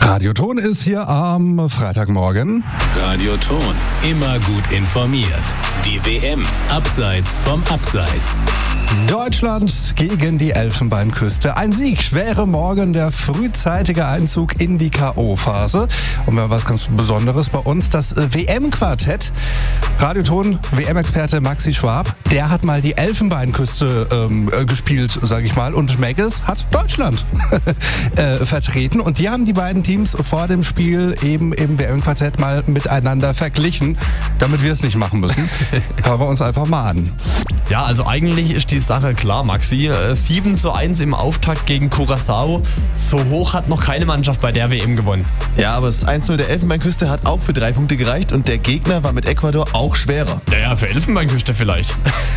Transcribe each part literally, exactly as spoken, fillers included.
Radioton ist hier am Freitagmorgen. Radioton, immer gut informiert. Die W M abseits vom Abseits. Deutschland gegen die Elfenbeinküste. Ein Sieg wäre morgen der frühzeitige Einzug in die K O-Phase. Und wir haben was ganz Besonderes bei uns, das W M-Quartett. Radioton, W M-Experte Maxi Schwab, der hat mal die Elfenbeinküste ähm, gespielt, sage ich mal. Und Megges hat Deutschland äh, vertreten. Und die haben die beiden Teams vor dem Spiel eben im W M-Quartett mal miteinander verglichen, damit wir es nicht machen müssen. Hören wir uns einfach mal an. Ja, also eigentlich ist die Sache klar, Maxi. sieben zu eins im Auftakt gegen Curaçao. So hoch hat noch keine Mannschaft bei der W M gewonnen. Ja, aber das eins null der Elfenbeinküste hat auch für drei Punkte gereicht und der Gegner war mit Ecuador auch schwerer. Ja, ja, für Elfenbeinküste vielleicht.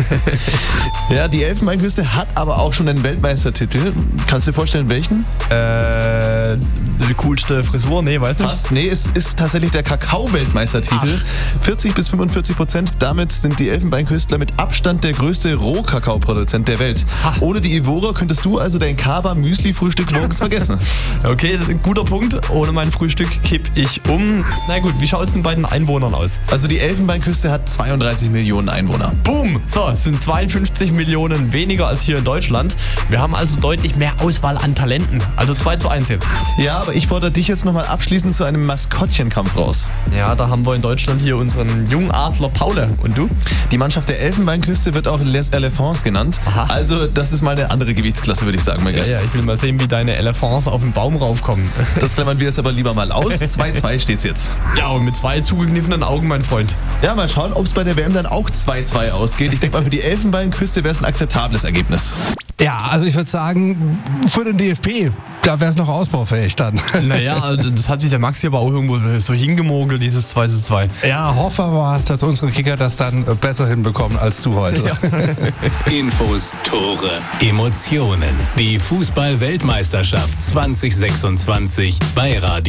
Ja, die Elfenbeinküste hat aber auch schon einen Weltmeistertitel. Kannst du dir vorstellen, welchen? Äh, die coolste Frisur? Nee, weiß nicht. Fast. Nee, es ist tatsächlich der Kakao-Weltmeistertitel. vierzig bis fünfundvierzig Prozent. Damit sind die Elfenbeinküstler mit Abstand der größte Rohkakaoproduzent der Welt. Ha. Ohne die Ivora könntest du also dein Kaba-Müsli-Frühstück morgens vergessen. Okay, das ist ein guter Punkt. Ohne mein Frühstück kipp ich um. Na gut, wie schaut es denn bei den Einwohnern aus? Also die Elfenbeinküste hat zweiunddreißig Millionen Einwohner. Boom! So, es sind zweiundfünfzig Millionen weniger als hier in Deutschland. Wir haben also deutlich mehr Auswahl an Talenten. Also zwei zu eins jetzt. Ja, aber ich fordere dich jetzt nochmal abschließend zu einem Maskottchenkampf raus. Ja, da haben wir in Deutschland hier unseren Jungadler Paule. Und du? Die Mannschaft der Elfenbeinküste wird auch Les Elephants genannt. Aha. Also das ist mal eine andere Gewichtsklasse, würde ich sagen, mein Ja, Gast. ja, ich will mal sehen, wie deine Elephants auf den Baum raufkommen. Das klammern wir jetzt aber lieber mal aus. zwei zwei steht's jetzt. Ja, und mit zwei zugekniffenen Augen, mein Freund. Ja, mal schauen, ob es bei der W M dann auch zwei zwei ausgeht. Ich denke mal, für die Elfenbeinküste wäre es ein akzeptables Ergebnis. Ja, also ich würde sagen, für den D F B, da wäre es noch ausbaufähig dann. Naja, also das hat sich der Maxi aber auch irgendwo so, so hingemogelt, dieses zwei zu zwei. Ja, hoffen wir mal, dass unsere Kicker das dann besser hinbekommen als du heute. Ja. Infos, Tore, Emotionen. Die Fußball-Weltmeisterschaft zwanzig sechsundzwanzig bei Radio